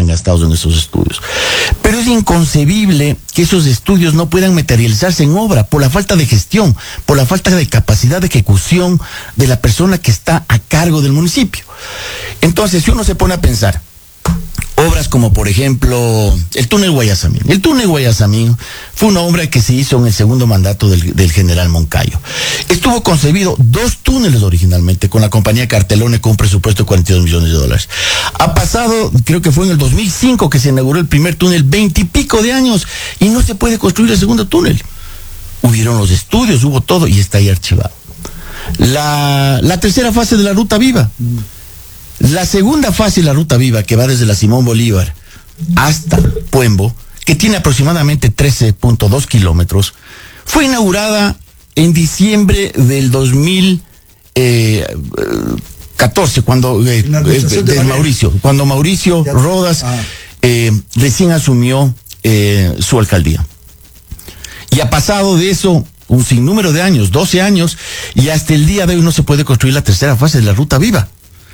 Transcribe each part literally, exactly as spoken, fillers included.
han gastado en esos estudios. Pero es inconcebible que esos estudios no puedan materializarse en obra por la falta de gestión, por la falta de capacidad de ejecución de la persona que está a cargo del municipio. Entonces, si uno se pone a pensar, obras como, por ejemplo, el túnel Guayasamín. El túnel Guayasamín fue una obra que se hizo en el segundo mandato del, del general Moncayo. Estuvo concebido dos túneles originalmente con la compañía Cartelone con un presupuesto de cuarenta y dos millones de dólares. Ha pasado, creo que fue en el dos mil cinco que se inauguró el primer túnel, veintipico de años, y no se puede construir el segundo túnel. Hubieron los estudios, hubo todo, y está ahí archivado. La, la tercera fase de la Ruta Viva. La segunda fase de la Ruta Viva, que va desde la Simón Bolívar hasta Puembo, que tiene aproximadamente trece punto dos kilómetros, fue inaugurada en diciembre del dos mil catorce, cuando eh, eh, de Mauricio, cuando Mauricio Rodas ah. eh, recién asumió eh, su alcaldía. Y ha pasado de eso un sinnúmero de años, doce años, y hasta el día de hoy no se puede construir la tercera fase de la Ruta Viva.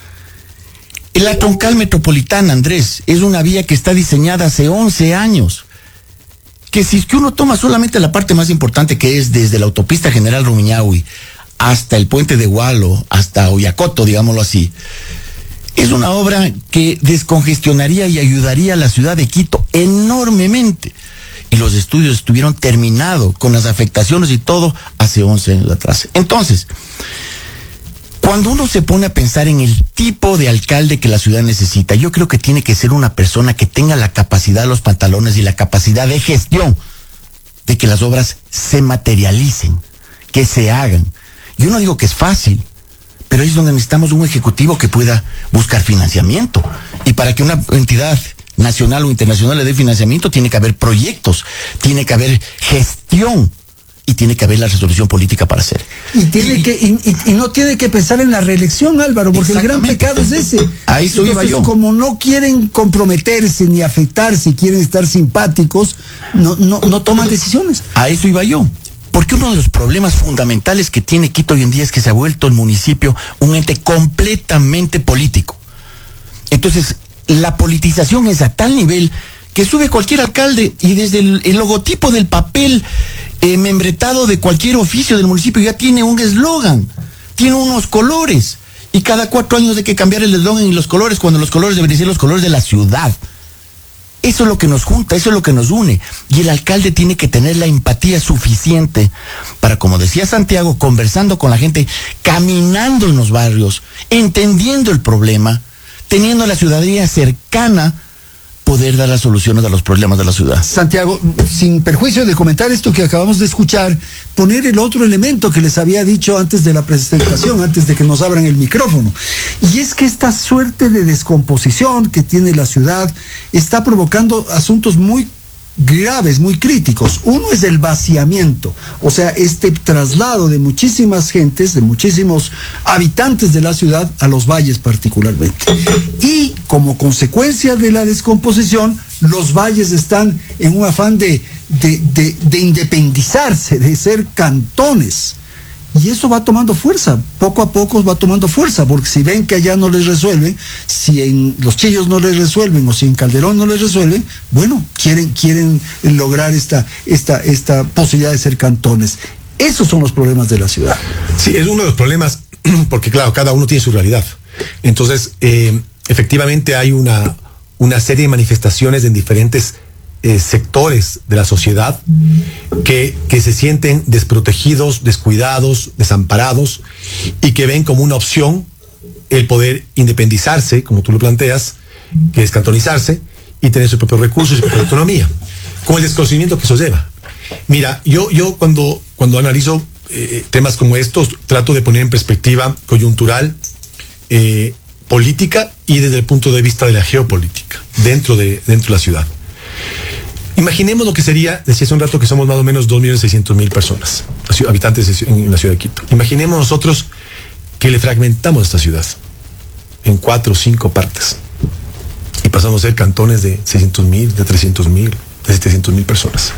La troncal metropolitana, Andrés, es una vía que está diseñada hace once años. Que si es que uno toma solamente la parte más importante, que es desde la autopista General Rumiñahui hasta el puente de Hualo, hasta Oyacoto, digámoslo así, es una obra que descongestionaría y ayudaría a la ciudad de Quito enormemente. Y los estudios estuvieron terminados con las afectaciones y todo hace once años atrás. Entonces, cuando uno se pone a pensar en el tipo de alcalde que la ciudad necesita, yo creo que tiene que ser una persona que tenga la capacidad de los pantalones y la capacidad de gestión de que las obras se materialicen, que se hagan. Yo no digo que es fácil, pero es donde necesitamos un ejecutivo que pueda buscar financiamiento. Y para que una entidad nacional o internacional le dé financiamiento, tiene que haber proyectos, tiene que haber gestión. Y tiene que haber la resolución política para hacer. Y tiene y, que y, y, y no tiene que pensar en la reelección, Álvaro, porque el gran pecado es ese. A eso iba yo. Como no quieren comprometerse ni afectarse, quieren estar simpáticos, no, no, no toman decisiones. A eso iba yo. Porque uno de los problemas fundamentales que tiene Quito hoy en día es que se ha vuelto el municipio un ente completamente político. Entonces, la politización es a tal nivel que sube cualquier alcalde y desde el, el logotipo del papel Eh, membretado de cualquier oficio del municipio ya tiene un eslogan, tiene unos colores, y cada cuatro años hay que cambiar el eslogan y los colores, cuando los colores deberían ser los colores de la ciudad. Eso es lo que nos junta, eso es lo que nos une, y el alcalde tiene que tener la empatía suficiente para, como decía Santiago, conversando con la gente, caminando en los barrios, entendiendo el problema, teniendo a la ciudadanía cercana, poder dar las soluciones a los problemas de la ciudad. Santiago, sin perjuicio de comentar esto que acabamos de escuchar, poner el otro elemento que les había dicho antes de la presentación, antes de que nos abran el micrófono. Y es que esta suerte de descomposición que tiene la ciudad está provocando asuntos muy graves, muy críticos. Uno es el vaciamiento, o sea, este traslado de muchísimas gentes, de muchísimos habitantes de la ciudad a los valles particularmente. Y como consecuencia de la descomposición, los valles están en un afán de, de, de, de independizarse, de ser cantones. Y eso va tomando fuerza, poco a poco va tomando fuerza, porque si ven que allá no les resuelven, si en Los Chillos no les resuelven, o si en Calderón no les resuelven, bueno, quieren, quieren lograr esta, esta, esta posibilidad de ser cantones. Esos son los problemas de la ciudad. Sí, es uno de los problemas, porque claro, cada uno tiene su realidad. Entonces, eh, efectivamente hay una, una serie de manifestaciones en diferentes Eh, sectores de la sociedad que, que se sienten desprotegidos, descuidados, desamparados, y que ven como una opción el poder independizarse, como tú lo planteas, que es cantonizarse y tener sus propios recursos y su propia autonomía, con el desconocimiento que eso lleva. Mira, yo, yo cuando, cuando analizo eh, temas como estos, trato de poner en perspectiva coyuntural, eh, política, y desde el punto de vista de la geopolítica dentro de, dentro de la ciudad. Imaginemos lo que sería, decía hace un rato que somos más o menos dos millones seiscientos mil personas, habitantes en la ciudad de Quito. Imaginemos nosotros que le fragmentamos esta ciudad en cuatro o cinco partes y pasamos a ser cantones de seiscientos mil, de trescientos mil, de setecientos mil personas.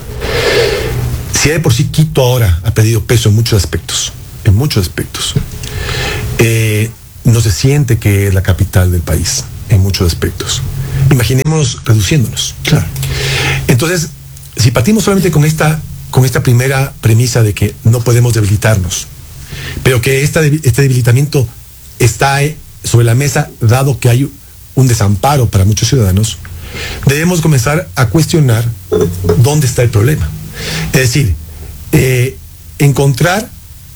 Si de por sí Quito ahora ha perdido peso en muchos aspectos, en muchos aspectos, eh, no se siente que es la capital del país, en muchos aspectos. Imaginémonos reduciéndonos. Claro. Entonces, si partimos solamente con esta, con esta primera premisa de que no podemos debilitarnos, pero que esta, este debilitamiento está sobre la mesa, dado que hay un desamparo para muchos ciudadanos, debemos comenzar a cuestionar dónde está el problema. Es decir, eh, encontrar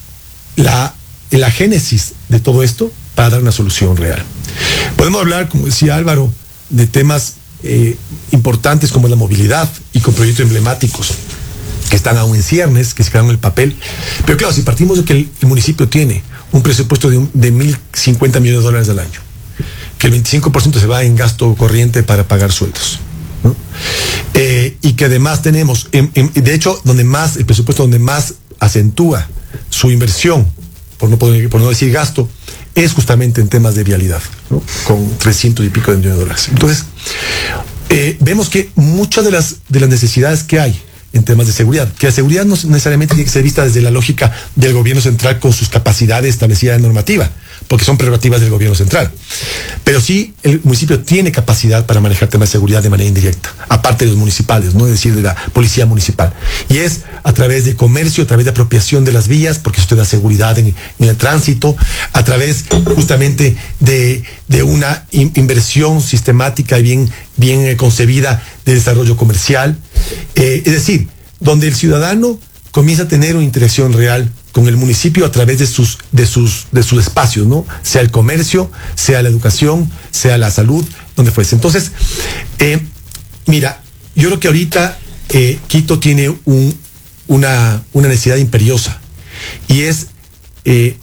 la, la génesis de todo esto para dar una solución real. Podemos hablar, como decía Álvaro, de temas eh, importantes como la movilidad y con proyectos emblemáticos que están aún en ciernes, que se quedaron en el papel. Pero claro, si partimos de que el, el municipio tiene un presupuesto de, un, de mil cincuenta millones de dólares al año, que el veinticinco por ciento se va en gasto corriente para pagar sueldos, ¿no? Eh, y que además tenemos, en, en, de hecho, donde más, el presupuesto donde más acentúa su inversión, por no, poder, por no decir gasto, es justamente en temas de vialidad, ¿no? Con trescientos y pico de millones de dólares. Entonces, eh, vemos que muchas de las, de las necesidades que hay en temas de seguridad, que la seguridad no necesariamente tiene que ser vista desde la lógica del gobierno central con sus capacidades establecidas en normativa, porque son prerrogativas del gobierno central. Pero sí, el municipio tiene capacidad para manejar temas de seguridad de manera indirecta, aparte de los municipales, no es decir, de la policía municipal. Y es a través de comercio, a través de apropiación de las vías, porque eso te da seguridad en, en el tránsito, a través justamente de, de una in, inversión sistemática y bien, bien eh, concebida de desarrollo comercial. Eh, es decir, donde el ciudadano comienza a tener una interacción real con el municipio a través de sus, de sus, de sus espacios, ¿no? Sea el comercio, sea la educación, sea la salud, donde fuese. Entonces, eh, mira, yo creo que ahorita eh, Quito tiene un, una, una necesidad imperiosa, y es eh,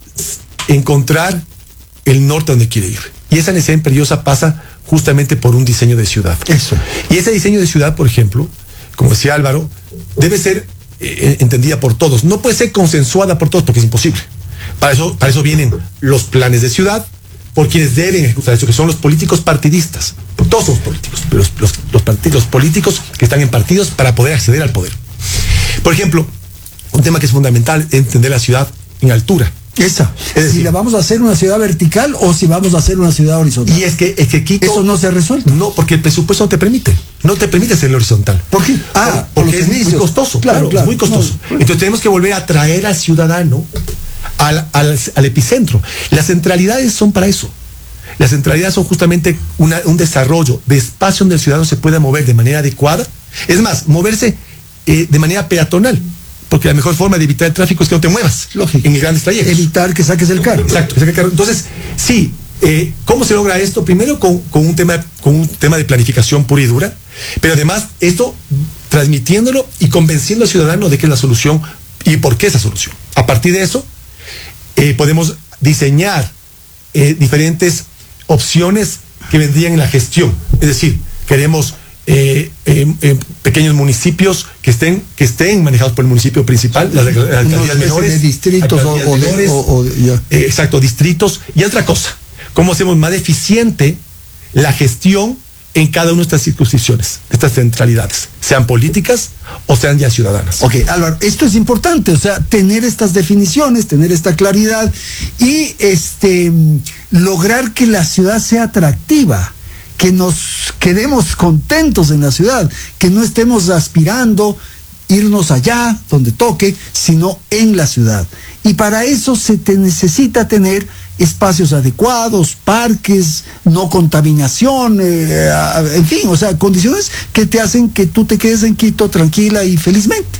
encontrar el norte donde quiere ir. Y esa necesidad imperiosa pasa justamente por un diseño de ciudad. Eso. Y ese diseño de ciudad, por ejemplo, como decía Álvaro, debe ser eh, entendida por todos. No puede ser consensuada por todos porque es imposible. Para eso, para eso vienen los planes de ciudad, por quienes deben ejecutar eso, que son los políticos partidistas. Todos somos políticos, pero los, los, los, partidos, los políticos que están en partidos para poder acceder al poder. Por ejemplo, un tema que es fundamental es entender la ciudad en altura. Esa. Es decir, si la vamos a hacer una ciudad vertical o si vamos a hacer una ciudad horizontal. Y es que, es que Quito, eso no se ha resuelto. No, porque el presupuesto no te permite. No te permite hacer el horizontal. ¿Por qué? Ah, por, porque es muy costoso. Claro, claro, claro. Es muy costoso. No, Entonces tenemos que volver a traer al ciudadano al, al, al epicentro. Las centralidades son para eso. Las centralidades son justamente una, un desarrollo de espacio donde el ciudadano se pueda mover de manera adecuada. Es más, moverse eh, de manera peatonal. Porque la mejor forma de evitar el tráfico es que no te muevas. Lógico. En grandes trayectos. Evitar que saques el carro. Exacto, que saques el carro. Entonces, sí, eh, ¿cómo se logra esto? Primero con, con, un tema, con un tema de planificación pura y dura, pero además esto transmitiéndolo y convenciendo al ciudadano de que es la solución y por qué es la solución. A partir de eso, eh, podemos diseñar eh, diferentes opciones que vendrían en la gestión. Es decir, queremos Eh, eh, eh, pequeños municipios que estén que estén manejados por el municipio principal, las alcaldías menores, de distritos o, o, menores, o, o ya. eh, exacto, distritos. Y otra cosa, cómo hacemos más eficiente la gestión en cada una de estas circunscripciones, de estas centralidades, sean políticas o sean ya ciudadanas. Ok, Álvaro, esto es importante, o sea, tener estas definiciones, tener esta claridad y este lograr que la ciudad sea atractiva, que nos quedemos contentos en la ciudad, que no estemos aspirando irnos allá donde toque, sino en la ciudad. Y para eso se te necesita tener espacios adecuados, parques, no contaminación, eh, en fin, o sea, condiciones que te hacen que tú te quedes en Quito tranquila y felizmente.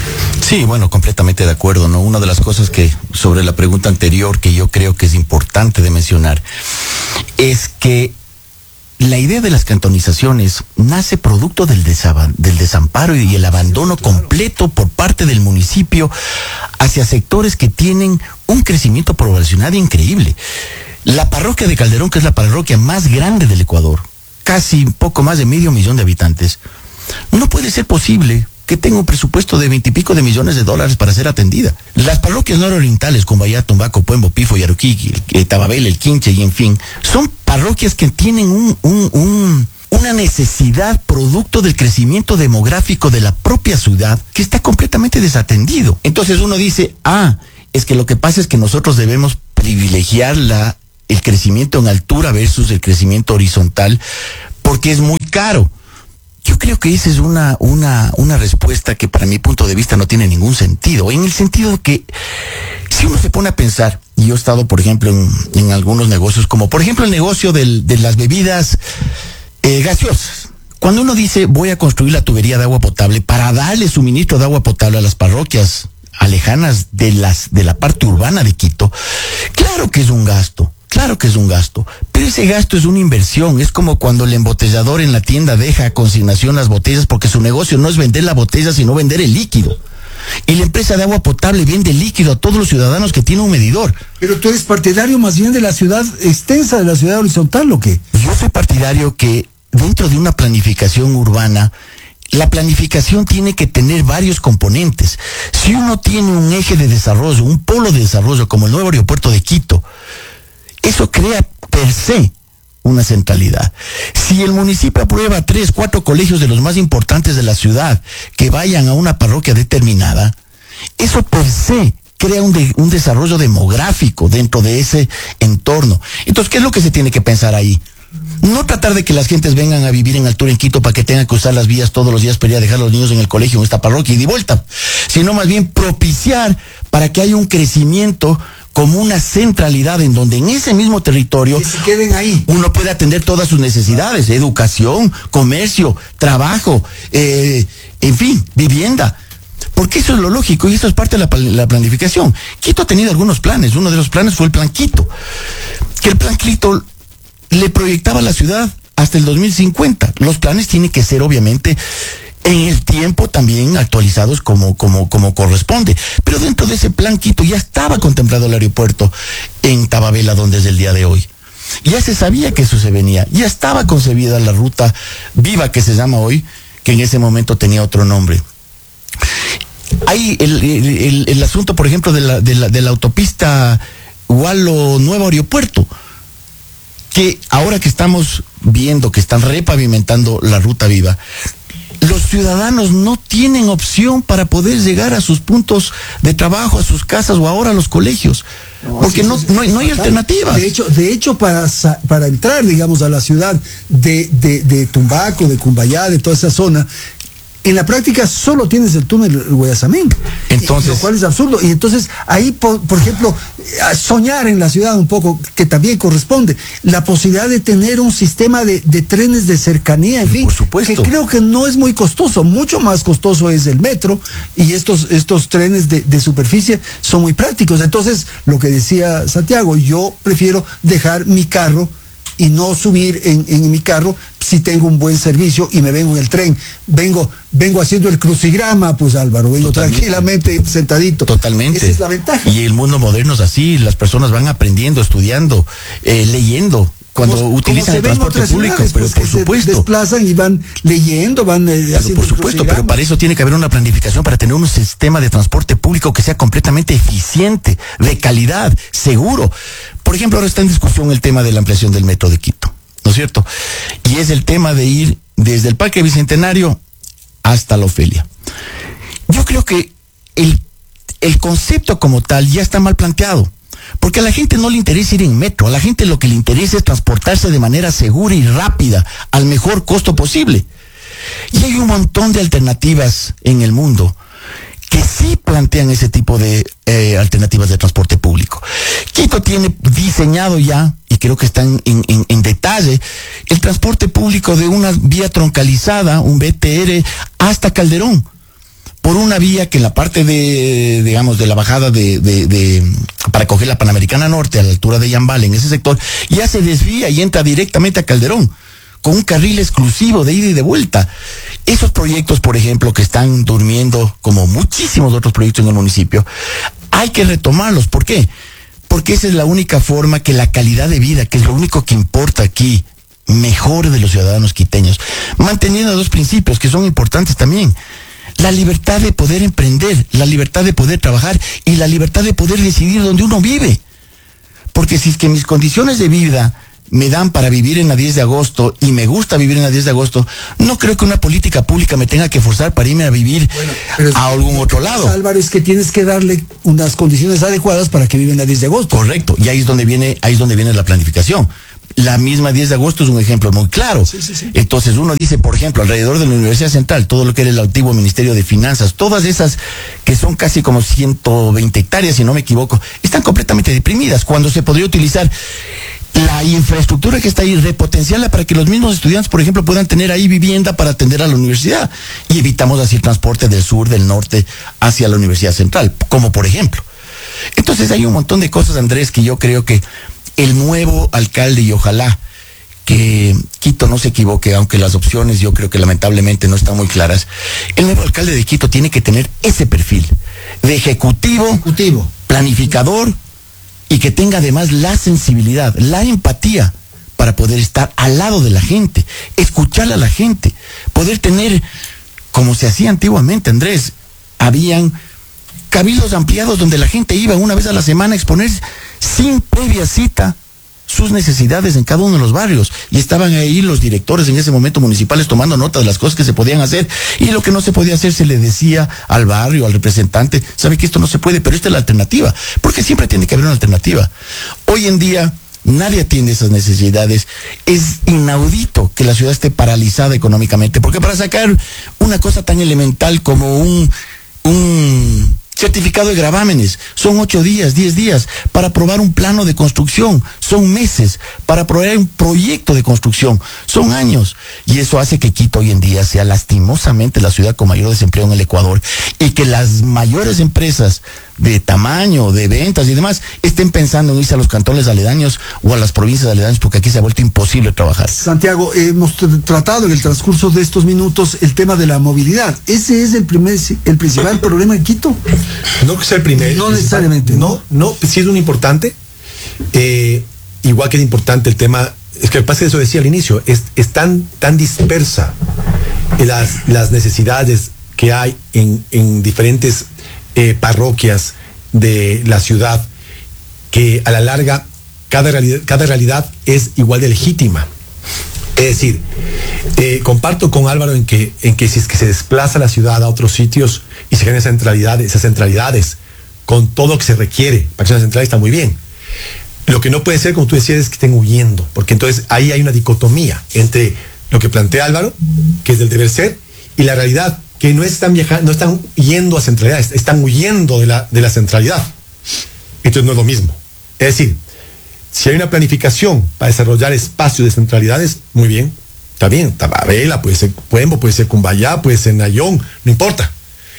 Sí, bueno, completamente de acuerdo, ¿no? Una de las cosas que, sobre la pregunta anterior, que yo creo que es importante de mencionar, es que la idea de las cantonizaciones nace producto del, desab- del desamparo y el abandono completo por parte del municipio hacia sectores que tienen un crecimiento poblacional increíble. La parroquia de Calderón, que es la parroquia más grande del Ecuador, casi un poco más de medio millón de habitantes, no puede ser posible que tenga un presupuesto de veintipico de millones de dólares para ser atendida. Las parroquias nororientales, como Bayá, Tumbaco, Puembo, Pifo, Yaruquiqui, el Tababel, el Quinche y en fin, son parroquias que tienen un, un, un, una necesidad producto del crecimiento demográfico de la propia ciudad que está completamente desatendido. Entonces uno dice, ah, es que lo que pasa es que nosotros debemos privilegiar la, el crecimiento en altura versus el crecimiento horizontal, porque es muy caro. Yo creo que esa es una, una, una respuesta que para mi punto de vista no tiene ningún sentido, en el sentido que si uno se pone a pensar, y yo he estado, por ejemplo, en, en algunos negocios, como por ejemplo el negocio del, de las bebidas eh, gaseosas. Cuando uno dice, voy a construir la tubería de agua potable para darle suministro de agua potable a las parroquias alejanas de las, de la parte urbana de Quito, claro que es un gasto. Claro que es un gasto, pero ese gasto es una inversión. Es como cuando el embotellador en la tienda deja a consignación las botellas porque su negocio no es vender la botella, sino vender el líquido. Y la empresa de agua potable vende líquido a todos los ciudadanos que tienen un medidor. Pero tú eres partidario más bien de la ciudad extensa, de la ciudad horizontal, ¿o qué? Yo soy partidario que dentro de una planificación urbana, la planificación tiene que tener varios componentes. Si uno tiene un eje de desarrollo, un polo de desarrollo como el nuevo aeropuerto de Quito, eso crea per se una centralidad. Si el municipio aprueba tres, cuatro colegios de los más importantes de la ciudad que vayan a una parroquia determinada, eso per se crea un, de, un desarrollo demográfico dentro de ese entorno. Entonces, ¿qué es lo que se tiene que pensar ahí? No tratar de que las gentes vengan a vivir en altura en Quito para que tengan que usar las vías todos los días para ir a dejar a los niños en el colegio, en esta parroquia y de vuelta, sino más bien propiciar para que haya un crecimiento como una centralidad en donde en ese mismo territorio que se queden ahí. Uno puede atender todas sus necesidades, educación, comercio, trabajo, eh, en fin, vivienda. Porque eso es lo lógico y eso es parte de la, la planificación. Quito ha tenido algunos planes, uno de los planes fue el Plan Quito, que el Plan Quito le proyectaba a la ciudad hasta el dos mil cincuenta. Los planes tienen que ser obviamente en el tiempo también actualizados como, como, como corresponde. Pero dentro de ese Plan Quito ya estaba contemplado el aeropuerto en Tababela, donde es el día de hoy. Ya se sabía que eso se venía. Ya estaba concebida la ruta viva que se llama hoy, que en ese momento tenía otro nombre. Hay el, el, el, el asunto, por ejemplo, de la, de la, de la autopista Hualo Nuevo Aeropuerto, que ahora que estamos viendo que están repavimentando la ruta viva, los ciudadanos no tienen opción para poder llegar a sus puntos de trabajo, a sus casas o ahora a los colegios, no, porque sí, no, sí, no, no hay alternativas. De hecho, de hecho para, para entrar, digamos, a la ciudad de, de, de Tumbaco, de Cumbayá, de toda esa zona, en la práctica solo tienes el túnel Guayasamín, entonces, lo cual es absurdo. Y entonces ahí, por, por ejemplo, soñar en la ciudad un poco, que también corresponde, la posibilidad de tener un sistema de, de trenes de cercanía, en fin, por supuesto, que creo que no es muy costoso. Mucho más costoso es el metro, y estos, estos trenes de, de superficie son muy prácticos. Entonces, lo que decía Santiago, yo prefiero dejar mi carro y no subir en, en mi carro si tengo un buen servicio y me vengo en el tren. Vengo, vengo haciendo el crucigrama, pues Álvaro, vengo Totalmente. tranquilamente sentadito. Totalmente. Esa es la ventaja. Y el mundo moderno es así, las personas van aprendiendo, estudiando, eh, leyendo. Cuando como, utilizan como el transporte público, ciudades, pero pues, por que supuesto. Se desplazan y van leyendo, van eh, pero haciendo por supuesto, pero para eso tiene que haber una planificación para tener un sistema de transporte público que sea completamente eficiente, de calidad, seguro. Por ejemplo, ahora está en discusión el tema de la ampliación del metro de Quito, ¿no es cierto? Y es el tema de ir desde el Parque Bicentenario hasta la Ofelia. Yo creo que el, el concepto como tal ya está mal planteado. Porque a la gente no le interesa ir en metro, a la gente lo que le interesa es transportarse de manera segura y rápida, al mejor costo posible. Y hay un montón de alternativas en el mundo que sí plantean ese tipo de eh, alternativas de transporte público. Quito tiene diseñado ya, y creo que está en, en, en detalle, el transporte público de una vía troncalizada, un B T R, hasta Calderón, por una vía que en la parte de, digamos, de la bajada de, de, de, para coger la Panamericana Norte, a la altura de Yambal, en ese sector, ya se desvía y entra directamente a Calderón, con un carril exclusivo de ida y de vuelta. Esos proyectos, por ejemplo, que están durmiendo, como muchísimos otros proyectos en el municipio, hay que retomarlos. ¿Por qué? Porque esa es la única forma que la calidad de vida, que es lo único que importa aquí, mejore de los ciudadanos quiteños, manteniendo dos principios que son importantes también: la libertad de poder emprender, la libertad de poder trabajar y la libertad de poder decidir dónde uno vive. Porque si es que mis condiciones de vida me dan para vivir en la diez de agosto y me gusta vivir en la diez de agosto, no creo que una política pública me tenga que forzar para irme a vivir bueno, a algún otro lado. Álvaro, es que tienes que darle unas condiciones adecuadas para que viva en la diez de agosto. Correcto, y ahí es donde viene, ahí es donde viene la planificación. La misma diez de agosto es un ejemplo muy claro. Sí, sí, sí. Entonces uno dice, por ejemplo, alrededor de la Universidad Central, todo lo que era el antiguo Ministerio de Finanzas, todas esas que son casi como ciento veinte hectáreas, si no me equivoco, están completamente deprimidas, cuando se podría utilizar la infraestructura que está ahí, repotenciarla para que los mismos estudiantes, por ejemplo, puedan tener ahí vivienda para atender a la universidad. Y evitamos así el transporte del sur, del norte, hacia la Universidad Central, como por ejemplo. Entonces hay un montón de cosas, Andrés, que yo creo que el nuevo alcalde, y ojalá que Quito no se equivoque, aunque las opciones yo creo que lamentablemente no están muy claras, el nuevo alcalde de Quito tiene que tener ese perfil de ejecutivo, Ejecutivo. planificador, y que tenga además la sensibilidad, la empatía para poder estar al lado de la gente, escuchar a la gente, poder tener, como se hacía antiguamente, Andrés, habían cabildos ampliados donde la gente iba una vez a la semana a exponer sin previa cita sus necesidades en cada uno de los barrios, y estaban ahí los directores en ese momento municipales tomando nota de las cosas que se podían hacer, y lo que no se podía hacer se le decía al barrio, al representante, sabe que esto no se puede, pero esta es la alternativa, porque siempre tiene que haber una alternativa. Hoy en día nadie atiende esas necesidades. Es inaudito que la ciudad esté paralizada económicamente, porque para sacar una cosa tan elemental como un un certificado de gravámenes son ocho días, diez días. Para aprobar un plano de construcción son meses. Para aprobar un proyecto de construcción son años. Y eso hace que Quito hoy en día sea lastimosamente la ciudad con mayor desempleo en el Ecuador, y que las mayores empresas de tamaño, de ventas y demás estén pensando en irse a los cantones aledaños o a las provincias aledañas, porque aquí se ha vuelto imposible trabajar. Santiago, hemos tr- tratado en el transcurso de estos minutos el tema de la movilidad. ¿Ese es el primer, el principal problema en Quito? No que sea el primer. No necesariamente. No, no, sí es un importante. Eh, igual que es importante el tema, es que pasa que eso decía al inicio, es, es tan, tan dispersa las, las necesidades que hay en, en diferentes eh, parroquias de la ciudad, que a la larga cada realidad, cada realidad es igual de legítima. Es decir, eh, comparto con Álvaro en que, en que si es que se desplaza la ciudad a otros sitios y se generan centralidades, esas centralidades, con todo lo que se requiere para que sea central, está muy bien. Lo que no puede ser, como tú decías, es que estén huyendo, porque entonces ahí hay una dicotomía entre lo que plantea Álvaro, que es del deber ser, y la realidad, que no están viajando, no están yendo a centralidades, están huyendo de la, de la centralidad. Entonces no es lo mismo. Es decir, si hay una planificación para desarrollar espacios de centralidades, muy bien, está bien, Tababela, puede ser Puembo, puede ser Cumbayá, puede ser Nayón, no importa.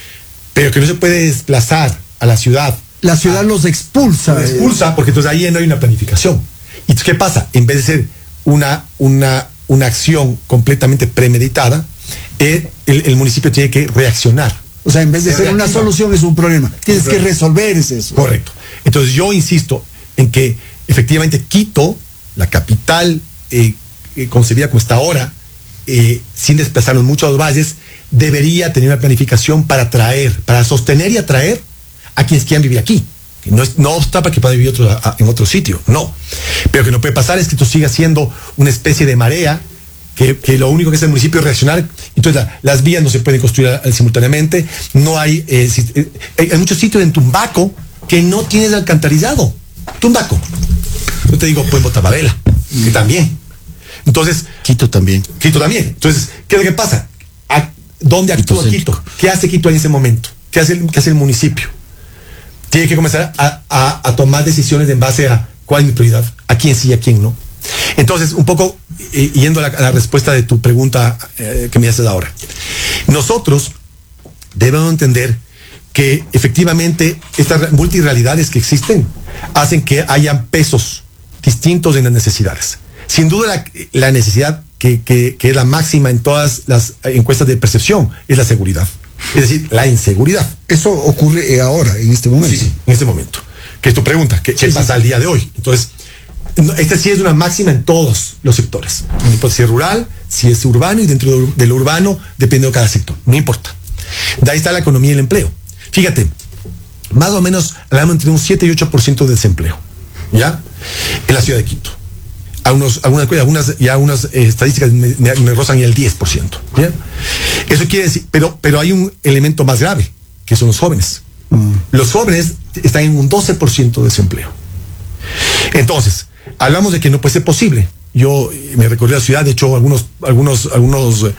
Pero que no se puede desplazar a la ciudad. La ciudad a, los expulsa. Los expulsa, porque entonces ahí no hay una planificación. ¿Y qué pasa? En vez de ser una, una, una acción completamente premeditada, eh, el, el municipio tiene que reaccionar. O sea, en vez de ser una solución, es un problema. Tienes que resolver eso. Correcto. Entonces yo insisto en que efectivamente Quito, la capital eh, eh, concebida como está ahora, eh, sin desplazarnos mucho a los valles, debería tener una planificación para atraer, para sostener y atraer a quienes quieran vivir aquí. No, es, no obsta para que pueda vivir otro, a, en otro sitio, no. Pero que no puede pasar es que esto siga siendo una especie de marea, que, que lo único que hace el municipio es reaccionar. Entonces la, las vías no se pueden construir a, a, simultáneamente, no hay, eh, si, eh, hay muchos sitios en Tumbaco que no tienen alcantarillado. Tumbaco. Yo te digo, Pueblo Tababela, que también. Entonces, Quito también. Quito también. Entonces, ¿qué es lo que pasa? ¿A ¿Dónde actúa Quito? Quito? ¿Qué hace Quito en ese momento? ¿Qué hace el, qué hace el municipio? Tiene que comenzar a, a, a tomar decisiones en base a cuál es mi prioridad, a quién sí y a quién no. Entonces, un poco eh, yendo a la, a la respuesta de tu pregunta eh, que me haces ahora. Nosotros debemos entender que efectivamente estas multirrealidades que existen hacen que hayan pesos distintos en las necesidades. Sin duda la, la necesidad que, que, que es la máxima en todas las encuestas de percepción es la seguridad. Es decir, la inseguridad. Eso ocurre ahora, en este momento. Sí, sí, en este momento. Que es tu pregunta, ¿qué, sí, ¿qué pasa sí. al día de hoy? Entonces, esta sí es una máxima en todos los sectores. No importa si es rural, si es urbano, y dentro de lo urbano depende de cada sector. No importa. De ahí está la economía y el empleo. Fíjate, más o menos hablamos entre un siete y ocho por ciento de desempleo, ¿ya? En la ciudad de Quito. Algunos, algunas, algunas, ya unas eh, estadísticas me, me, me rozan ya el diez por ciento, ¿ya? Eso quiere decir, pero, pero hay un elemento más grave, que son los jóvenes. Mm. Los jóvenes están en un doce por ciento de desempleo. Entonces, hablamos de que no puede ser posible yo me recorrí la ciudad, he hecho algunos, algunos, algunos